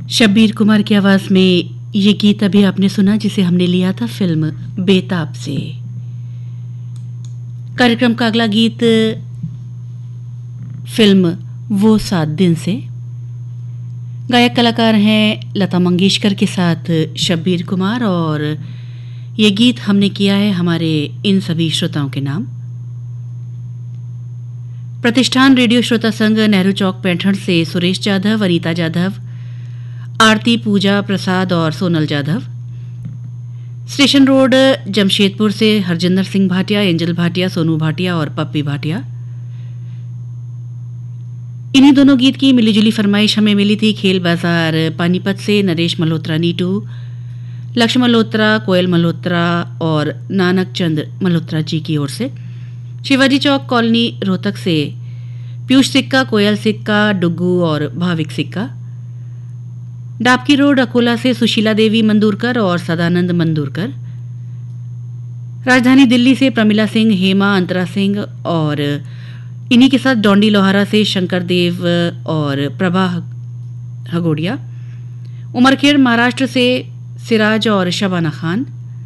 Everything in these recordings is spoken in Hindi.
शब्बीर कुमार की आवाज में ये गीत अभी आपने सुना, जिसे हमने लिया था फिल्म बेताब से। कार्यक्रम का अगला गीत फिल्म वो 7 दिन से। गायक कलाकार हैं लता मंगेशकर के साथ शब्बीर कुमार, और ये गीत हमने किया है हमारे इन सभी श्रोताओं के नाम। प्रतिष्ठान रेडियो श्रोता संघ, नेहरू चौक, पैठण से सुरेश जाधव, अनीता जाधव, आरती, पूजा, प्रसाद और सोनल जाधव। स्टेशन रोड, जमशेदपुर से हरजिंदर सिंह भाटिया, एंजल भाटिया, सोनू भाटिया और पप्पी भाटिया। इन्हीं दोनों गीत की मिलीजुली फरमाइश हमें मिली थी खेल बाजार पानीपत से नरेश मल्होत्रा, नीटू, लक्ष्मण मल्होत्रा, कोयल मल्होत्रा और नानक चंद मल्होत्रा जी की ओर से। शिवाजी चौक कॉलोनी रोहतक से पीयूष सिक्का, कोयल सिक्का, डुग्गू और भाविक सिक्का। डाबकी रोड, अकोला से सुशीला देवी मंदूरकर और सदानंद मंदूरकर। राजधानी दिल्ली से प्रमिला सिंह, हेमा, अंतरा सिंह और इन्हीं के साथ डोंडी लोहारा से शंकर देव और प्रभा हगोड़िया। उमरखेड़ महाराष्ट्र से सिराज और शबाना खान।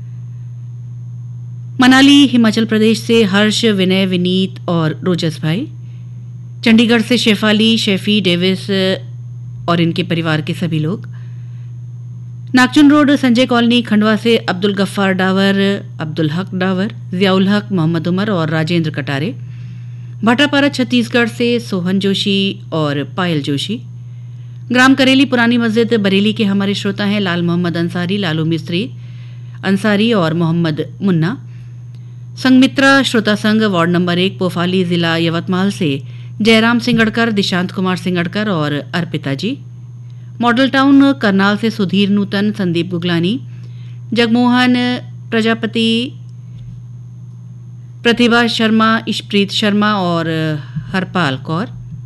मनाली हिमाचल प्रदेश से हर्ष, विनय, विनीत और रोजस भाई। चंडीगढ़ से शेफाली, शेफी, डेविस और इनके परिवार के सभी लोग। नागचुन रोड, संजय कॉलोनी, खंडवा से अब्दुल गफ्फार डावर, अब्दुल हक डावर, जियाउल हक, मोहम्मद उमर और राजेंद्र कटारे। भाटापारा छत्तीसगढ़ से सोहन जोशी और पायल जोशी। ग्राम करेली, पुरानी मस्जिद, बरेली के हमारे श्रोता हैं लाल मोहम्मद अंसारी, लालू मिस्त्री अंसारी और मोहम्मद मुन्ना। संगमित्रा श्रोता संघ, वार्ड नंबर 1, पोफाली, जिला यवतमाल से जयराम सिंगड़कर, दिशांत कुमार सिंगड़कर और अर्पिता जी। मॉडल टाउन करनाल से सुधीर नूतन, संदीप गुगलानी, जगमोहन प्रजापति, प्रतिभा शर्मा, इशप्रीत शर्मा और हरपाल कौर।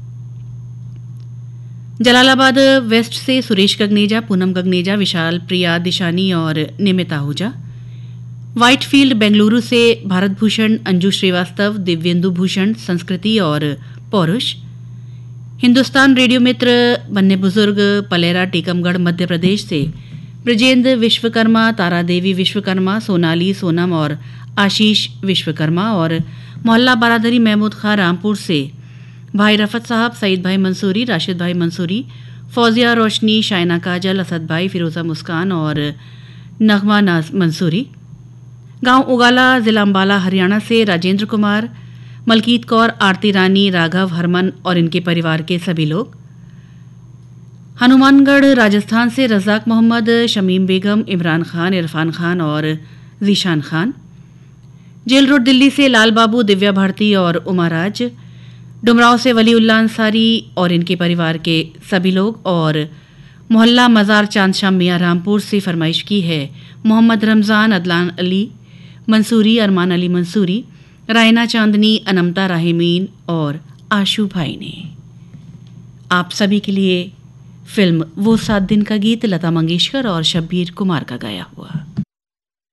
जलालाबाद वेस्ट से सुरेश गगनेजा, पूनम गगनेजा, विशाल, प्रिया, दिशानी और निमित आहूजा। व्हाइटफील्ड बेंगलुरु से भारत भूषण, अंजू श्रीवास्तव, दिव्येंदु भूषण, संस्कृति और पौरुष। हिंदुस्तान रेडियो मित्र, बन्ने बुजुर्ग, पलेरा, टीकमगढ़, मध्य प्रदेश से ब्रजेंद्र विश्वकर्मा, तारा देवी विश्वकर्मा, सोनाली, सोनम और आशीष विश्वकर्मा। और मोहल्ला बारादरी महमूद खां, रामपुर से भाई रफत साहब, सईद भाई मंसूरी, राशिद भाई मंसूरी, फौजिया रोशनी, शाइना काजल, असद भाई, फिरोजा मुस्कान और नगमा नाज मंसूरी। गांव उगाला, जिला अंबाला, हरियाणा से राजेंद्र कुमार, मलकीत कौर, आरती रानी, राघव, हरमन और इनके परिवार के सभी लोग। हनुमानगढ़ राजस्थान से रजाक मोहम्मद, शमीम बेगम, इमरान खान, इरफान खान और जीशान खान। जेल रोड दिल्ली से लाल बाबू, दिव्या भारती और उमाराज। डुमराव से वलीउल्लाह अंसारी और इनके परिवार के सभी लोग। और मोहल्ला मजार चांदशाह मियां, रामपुर से फरमाइश की है मोहम्मद रमज़ान, अदलान अली मंसूरी, अरमान अली मंसूरी, रायना चांदनी, अनमता राहिमीन और आशू भाई ने। आप सभी के लिए फिल्म वो 7 दिन का गीत लता मंगेशकर और शब्बीर कुमार का गाया हुआ।